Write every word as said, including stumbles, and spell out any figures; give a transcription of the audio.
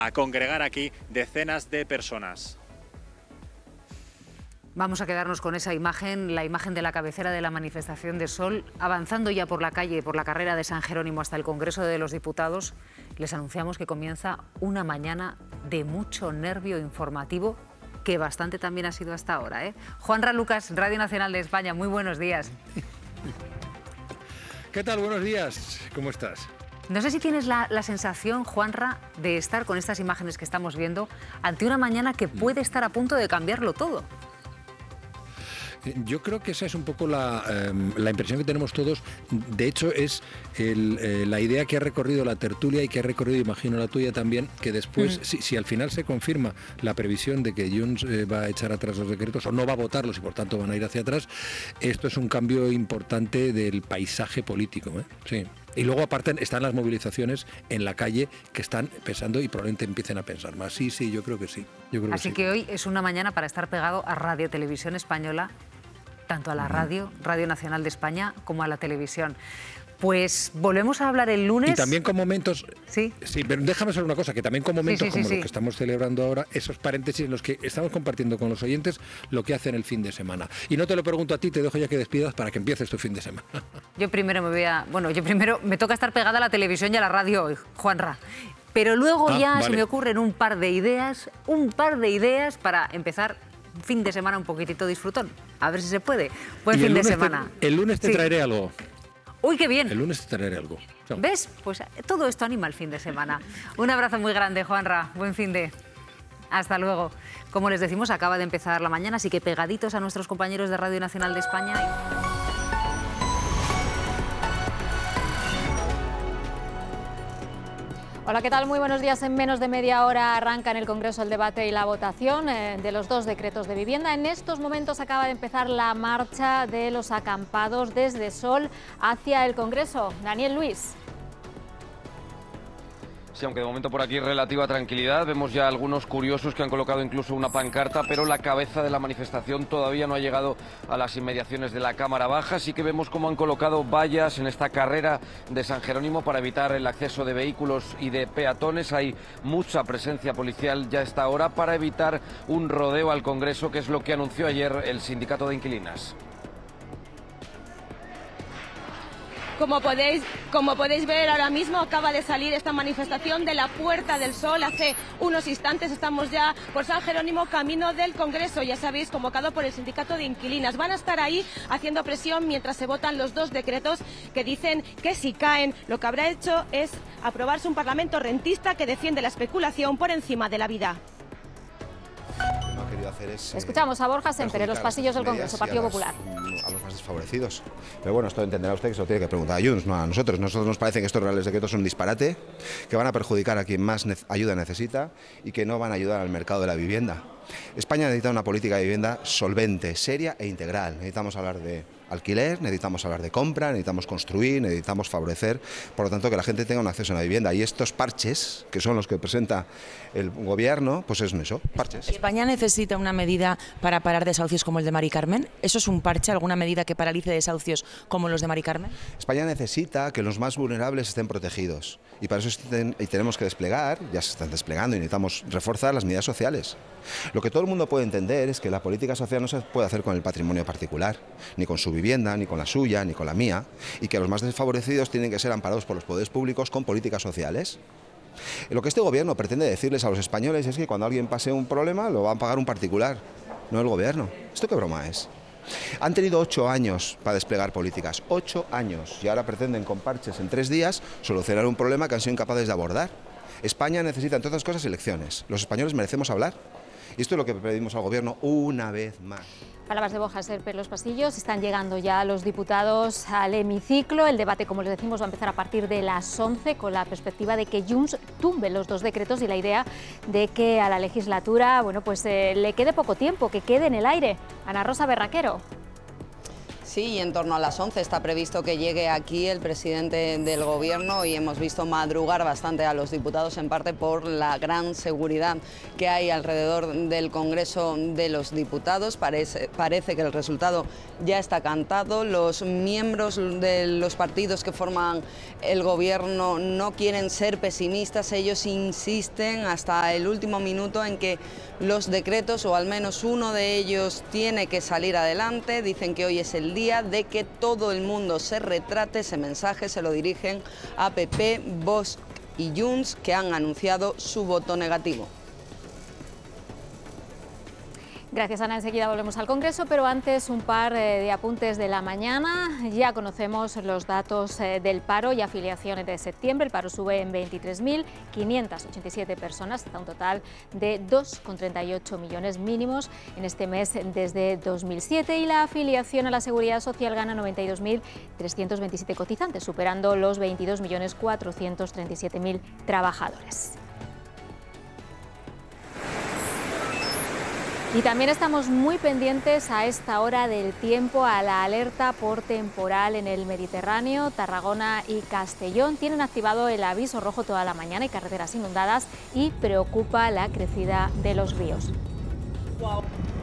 a congregar aquí decenas de personas. Vamos a quedarnos con esa imagen, la imagen de la cabecera de la manifestación de Sol, avanzando ya por la calle, por la carrera de San Jerónimo hasta el Congreso de los Diputados. Les anunciamos que comienza una mañana de mucho nervio informativo, que bastante también ha sido hasta ahora, ¿eh? Juanra Lucas, Radio Nacional de España, muy buenos días. ¿Qué tal? Buenos días, ¿cómo estás? No sé si tienes la, la sensación, Juanra, de estar con estas imágenes que estamos viendo ante una mañana que puede estar a punto de cambiarlo todo. Yo creo que esa es un poco la, eh, la impresión que tenemos todos. De hecho, es el, eh, la idea que ha recorrido la tertulia y que ha recorrido, imagino, la tuya también, que después, mm. si, si al final se confirma la previsión de que Junts eh, va a echar atrás los decretos o no va a votarlos y por tanto van a ir hacia atrás, esto es un cambio importante del paisaje político, ¿eh? Sí. Y luego aparte están las movilizaciones en la calle que están pensando y probablemente empiecen a pensar más. Sí, sí, yo creo que sí. Yo creo Así que, que sí. hoy es una mañana para estar pegado a Radio Televisión Española, tanto a la radio, Radio Nacional de España, como a la televisión. Pues volvemos a hablar el lunes. Y también con momentos... Sí. Sí, pero déjame saber una cosa, que también con momentos sí, sí, sí, como sí. los que estamos celebrando ahora, esos paréntesis en los que estamos compartiendo con los oyentes lo que hacen el fin de semana. Y no te lo pregunto a ti, te dejo ya que despidas para que empieces tu fin de semana. Yo primero me voy a... Bueno, yo primero me toca estar pegada a la televisión y a la radio hoy, Juanra. Pero luego ah, ya vale. se me ocurren un par de ideas, un par de ideas para empezar un fin de semana un poquitito disfrutón. A ver si se puede. Buen fin de semana. Te, el lunes te sí. traeré algo. ¡Uy, qué bien! El lunes te traeré algo. Chao. ¿Ves? Pues todo esto anima el fin de semana. Un abrazo muy grande, Juanra. Buen fin de... Hasta luego. Como les decimos, acaba de empezar la mañana, así que pegaditos a nuestros compañeros de Radio Nacional de España. Hola, ¿qué tal? Muy buenos días. En menos de media hora arranca en el Congreso el debate y la votación eh, de los dos decretos de vivienda. En estos momentos acaba de empezar la marcha de los acampados desde Sol hacia el Congreso. Daniel Luis. Sí, aunque de momento por aquí relativa tranquilidad, vemos ya algunos curiosos que han colocado incluso una pancarta, pero la cabeza de la manifestación todavía no ha llegado a las inmediaciones de la Cámara Baja, así que vemos cómo han colocado vallas en esta carrera de San Jerónimo para evitar el acceso de vehículos y de peatones. Hay mucha presencia policial ya a esta hora para evitar un rodeo al Congreso, que es lo que anunció ayer el sindicato de inquilinas. Como podéis, como podéis ver ahora mismo acaba de salir esta manifestación de la Puerta del Sol. Hace unos instantes estamos ya por San Jerónimo, camino del Congreso, ya sabéis, convocado por el sindicato de inquilinas. Van a estar ahí haciendo presión mientras se votan los dos decretos que dicen que si caen lo que habrá hecho es aprobarse un parlamento rentista que defiende la especulación por encima de la vida. Hacer es, Escuchamos a Borja Sémper en los pasillos del Congreso, Partido a las, Popular. A los más desfavorecidos. Pero bueno, esto entenderá usted que se lo tiene que preguntar a Junts, no a nosotros. Nosotros nos parece que estos reales decretos son un disparate, que van a perjudicar a quien más ne- ayuda necesita y que no van a ayudar al mercado de la vivienda. España necesita una política de vivienda solvente, seria e integral. Necesitamos hablar de alquiler, necesitamos hablar de compra, necesitamos construir, necesitamos favorecer, por lo tanto, que la gente tenga un acceso a la vivienda. Y estos parches, que son los que presenta el gobierno, pues es eso, parches. ¿España necesita una medida para parar desahucios como el de Mari Carmen? ¿Eso es un parche, alguna medida que paralice desahucios como los de Mari Carmen? España necesita que los más vulnerables estén protegidos. Y para eso estén, y tenemos que desplegar, ya se están desplegando, y necesitamos reforzar las medidas sociales. Lo que todo el mundo puede entender es que la política social no se puede hacer con el patrimonio particular, ni con su vivienda, ni con la suya, ni con la mía, y que los más desfavorecidos tienen que ser amparados por los poderes públicos con políticas sociales. Lo que este gobierno pretende decirles a los españoles es que cuando alguien pase un problema lo va a pagar un particular, no el gobierno. ¿Esto qué broma es? Han tenido ocho años para desplegar políticas, ocho años, y ahora pretenden con parches en tres días solucionar un problema que han sido incapaces de abordar. España necesita, entre otras cosas, elecciones. Los españoles merecemos hablar. Y esto es lo que pedimos al gobierno una vez más. Palabras de Borja Sémper en los pasillos. Están llegando ya los diputados al hemiciclo. El debate, como les decimos, va a empezar a partir de las once con la perspectiva de que Junts tumbe los dos decretos y la idea de que a la legislatura, bueno, pues eh, le quede poco tiempo, que quede en el aire. Ana Rosa Berraquero. Sí, y en torno a las once está previsto que llegue aquí el presidente del Gobierno y hemos visto madrugar bastante a los diputados, en parte por la gran seguridad que hay alrededor del Congreso de los Diputados. Parece, parece que el resultado ya está cantado. Los miembros de los partidos que forman el Gobierno no quieren ser pesimistas. Ellos insisten hasta el último minuto en que los decretos, o al menos uno de ellos, tiene que salir adelante. Dicen que hoy es el día de que todo el mundo se retrate. Ese mensaje se lo dirigen a P P, Vox y Junts, que han anunciado su voto negativo. Gracias, Ana. Enseguida volvemos al Congreso, pero antes un par de apuntes de la mañana. Ya conocemos los datos del paro y afiliaciones de septiembre. El paro sube en veintitrés mil quinientas ochenta y siete personas, hasta un total de dos coma treinta y ocho millones mínimos en este mes desde dos mil siete. Y la afiliación a la Seguridad Social gana noventa y dos mil trescientos veintisiete cotizantes, superando los veintidós millones cuatrocientos treinta y siete mil trabajadores. Y también estamos muy pendientes a esta hora del tiempo a la alerta por temporal en el Mediterráneo. Tarragona y Castellón tienen activado el aviso rojo toda la mañana y carreteras inundadas, y preocupa la crecida de los ríos. Wow.